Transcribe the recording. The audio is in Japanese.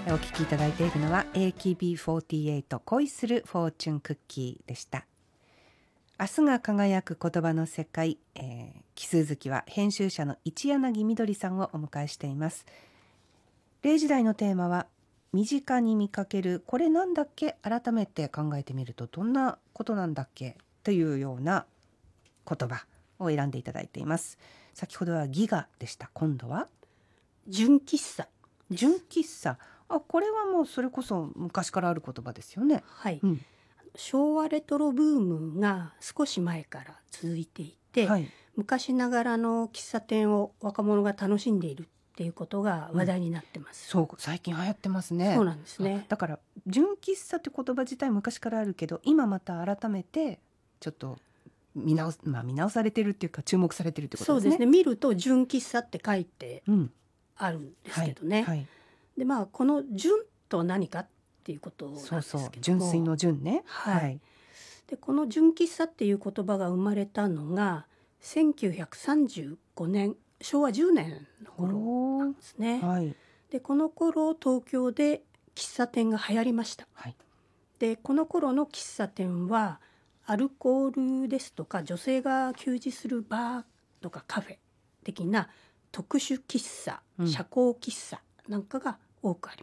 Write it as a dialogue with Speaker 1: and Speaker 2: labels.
Speaker 1: お聞きいただいているのは AKB48 恋するフォーチュンクッキーでした。明日が輝く言葉の世界、奇数月は編集者の一柳みどりさんをお迎えしています。0時台のテーマは身近に見かけるこれなんだっけ、改めて考えてみるとどんなことなんだっけというような言葉を選んでいただいています。先ほどはギガでした。今度は
Speaker 2: 純喫茶。
Speaker 1: 純喫茶。これはもうそれこそ昔からある言葉ですよね。
Speaker 2: はい、
Speaker 1: うん
Speaker 2: 昭和レトロブームが少し前から続いていて、
Speaker 1: はい、
Speaker 2: 昔ながらの喫茶店を若者が楽しんでいるっていうことが話題になってます。
Speaker 1: そう最近流行ってますね。
Speaker 2: そうなんですね。
Speaker 1: だから純喫茶って言葉自体昔からあるけど、今また改めてちょっと見直されてるっていうか注目されてるってことですね。
Speaker 2: そうですね。見ると純喫茶って書いて
Speaker 1: うん
Speaker 2: あるんですけどね。
Speaker 1: はいはい、
Speaker 2: でこの純とは何かっていうことなんですけども、
Speaker 1: そう純粋の純ね。
Speaker 2: はいでこの純喫茶っていう言葉が生まれたのが1935年、昭和10年の頃なんですね。
Speaker 1: はい
Speaker 2: でこの頃東京で喫茶店が流行りました。
Speaker 1: はい、
Speaker 2: でこの頃の喫茶店はアルコールですとか女性が給仕するバーとかカフェ的な特殊喫茶、社交喫茶なんかが多くあり